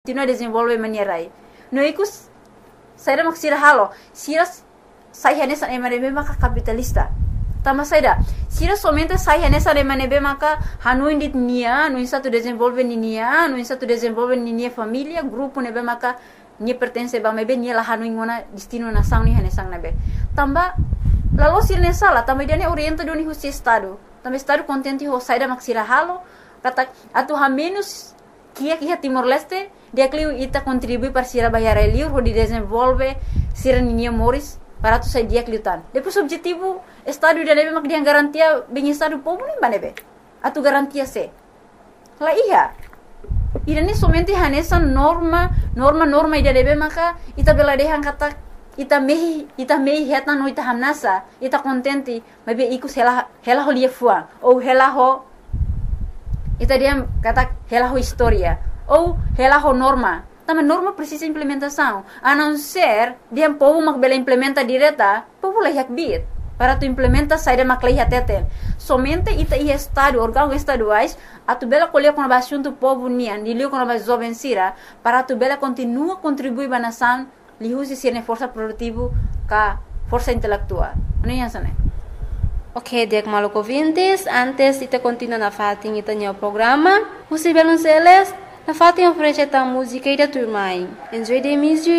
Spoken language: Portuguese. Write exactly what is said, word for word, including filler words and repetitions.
continua a desenvolver maneira aí. Não é que saída mak sira halo, sira sai nessa emanebe maka capitalista. Tama saída, sira somente sai nessa emanebe maka hanu indit nia, no insato desenvolver nia, no insato desenvolver nia família, grupo nebe maka nia pertence ba mebe nia la hanu ingona destino nação ni hanesang nebe. Tamba lalu sira nessa la, tamba dia ne orienta doni husi estado. Tamba estado contente ho saída mak sira halo, kata atu ha menos kia kia Timor Leste dia clio ita contribui para sira bayar eliur ho di desenvolve sira ninia moris para tu sai dia cliutan. Depois objetivo estado dia nebe mak dia garantia bem estado povo nem banebe. Atu garantia se. La iya. Ida ni somente hanesa norma norma norma ida nebe maka ita bela dehan kata ita mehi ita mehi heta no ita hamnasa ita contente mabe ikus hela hela ho lia fua ou hela ho ita dia kata hela ho historia ou hela ho norma. Também norma precisa implementação. A não ser dia povo mak bela implementa direta, povo lehiak bit para tu implementa saída mak lehiak teten. Somente ita i estado órgão estaduais a tu bela colher com o assunto povo nian, dilio com o jovem sira para tu bela continua contribuir ba nação, lihusi sirne força produtivo ka força intelectual. Não é assim? Ok, dek maluco ouvintes, antes ita continua na fatin ita nyo programa, Husi Belonceles, na fatin oferece ta música ida turmai. Enjoy the music.